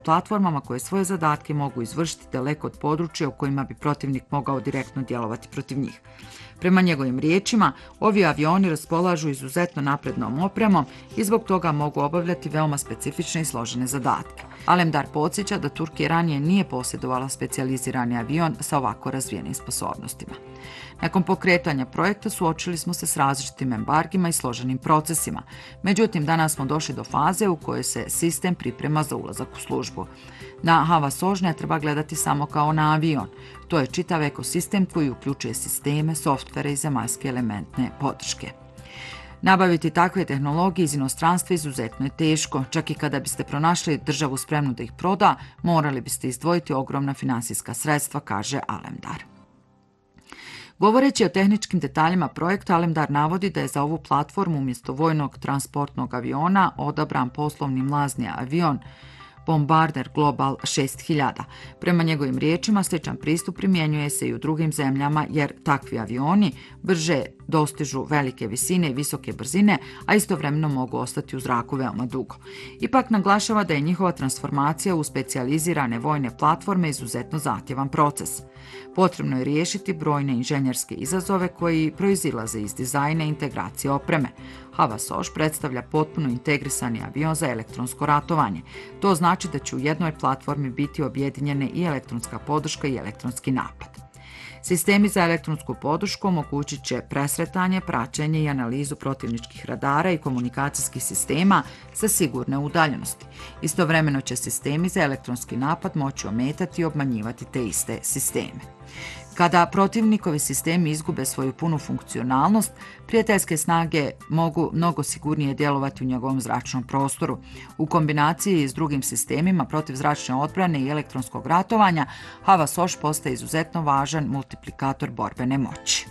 platformama koje svoje zadatke mogu izvršiti daleko od područja u kojima bi protivnik mogao direktno djelovati protiv njih. Prema njegovim riječima, ovi avioni raspolažu izuzetno naprednom opremom i zbog toga mogu obavljati veoma specifične i složene zadatke. Alemdar podsjeća da Turkija ranije nije posjedovala specijalizirani avion sa ovako razvijenim sposobnostima. Nakon pokretanja projekta suočili smo se s različitim embargima i složenim procesima. Međutim, danas smo došli do faze u kojoj se sistem priprema za ulazak u službu. Na Hava-Sož ne treba gledati samo kao na avion. To je čitav ekosistem koji uključuje sisteme, softvere i zemaljske elementne podrške. Nabaviti takve tehnologije iz inostranstva izuzetno je teško. Čak i kada biste pronašli državu spremnu da ih proda, morali biste izdvojiti ogromna finansijska sredstva, kaže Alemdar. Govoreći o tehničkim detaljima projekta, Alemdar navodi da je za ovu platformu umjesto vojnog transportnog aviona odabran poslovni mlazni avion Bombarder Global 6000. Prema njegovim riječima, sličan pristup primjenjuje se i u drugim zemljama jer takvi avioni brže dostižu velike visine i visoke brzine, a istovremeno mogu ostati u zraku veoma dugo. Ipak naglašava da je njihova transformacija u specijalizirane vojne platforme izuzetno zahtjevan proces. Potrebno je riješiti brojne inženjerske izazove koji proizilaze iz dizajna i integracije opreme. Hava-Sož predstavlja potpuno integrisani avion za elektronsko ratovanje. To znači da će u jednoj platformi biti objedinjene i elektronska podrška i elektronski napad. Sistemi za elektronsku podršku omogućit će presretanje, praćenje i analizu protivničkih radara i komunikacijskih sistema sa sigurne udaljenosti. Istovremeno će sistemi za elektronski napad moći ometati i obmanjivati te iste sisteme. Kada protivnikovi sistemi izgube svoju punu funkcionalnost, prijateljske snage mogu mnogo sigurnije djelovati u njegovom zračnom prostoru. U kombinaciji s drugim sistemima protivzračne odbrane i elektronskog ratovanja, Hava-Sož postaje izuzetno važan multiplikator borbene moći.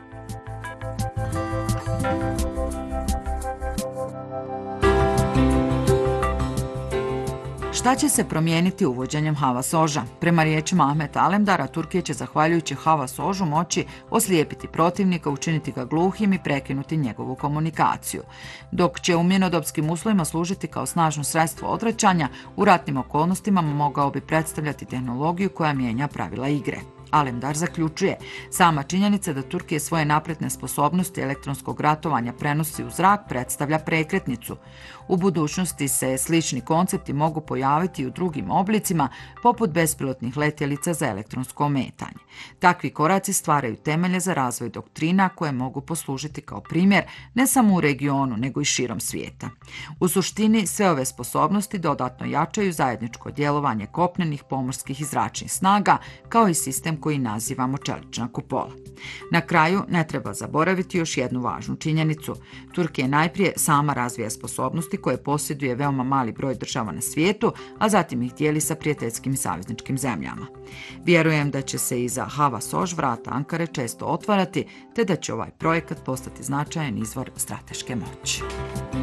Šta će se promijeniti uvođenjem Hava-Soža? Prema riječima Ahmeta Alemdara, Turkija će zahvaljujući Hava-Sožu moći oslijepiti protivnika, učiniti ga gluhim i prekinuti njegovu komunikaciju. Dok će u mirnodopskim uslovima služiti kao snažno sredstvo odvraćanja, u ratnim okolnostima mogao bi predstavljati tehnologiju koja mijenja pravila igre. Alemdar zaključuje, sama činjenica da Turkija svoje napredne sposobnosti elektronskog ratovanja prenosi u zrak predstavlja prekretnicu. U budućnosti se slični koncepti mogu pojaviti i u drugim oblicima, poput bespilotnih letjelica za elektronsko ometanje. Takvi koraci stvaraju temelje za razvoj doktrina koje mogu poslužiti kao primjer ne samo u regionu, nego i širom svijeta. U suštini, sve ove sposobnosti dodatno jačaju zajedničko djelovanje kopnenih, pomorskih i zračnih snaga, kao i sistem koji nazivamo čelična kupola. Na kraju, ne treba zaboraviti još jednu važnu činjenicu. Turkija najprije sama razvija sposobnosti koje posjeduje veoma mali broj država na svijetu, a zatim ih dijeli sa prijateljskim i savezničkim zemljama. Vjerujem da će se i za Hava-Sož vrata Ankare često otvarati, te da će ovaj projekat postati značajan izvor strateške moći.